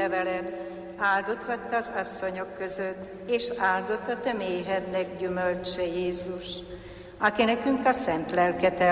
te veled, áldott vagy te az asszonyok között, és áldott a te méhednek gyümölcse, Jézus, aki nekünk a szent lelket